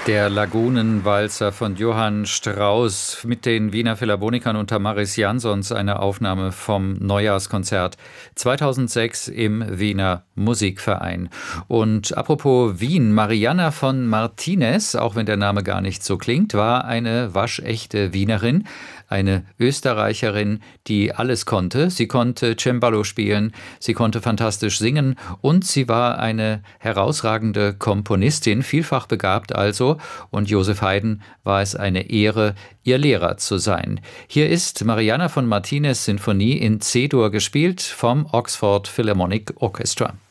Der Lagunenwalzer von Johann Strauss mit den Wiener Philharmonikern unter Maris Jansons, eine Aufnahme vom Neujahrskonzert 2006 im Wiener Musikverein. Und apropos Wien, Marianna von Martinez, auch wenn der Name gar nicht so klingt, war eine waschechte Wienerin, eine Österreicherin, die alles konnte. Sie konnte Cembalo spielen, sie konnte fantastisch singen und sie war eine herausragende Komponistin, vielfach begabt also. Und Joseph Haydn war es eine Ehre, ihr Lehrer zu sein. Hier ist Marianna von Martinez Sinfonie in C-Dur gespielt vom Oxford Philharmonic Orchestra.